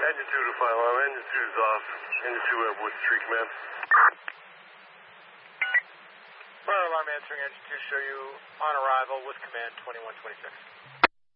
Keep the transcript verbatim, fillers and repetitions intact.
Engine two to fire alarm. Engine two is off. Engine two at Wood Street Command. Fire alarm answering. Engine two show you on arrival with command twenty-one twenty-six.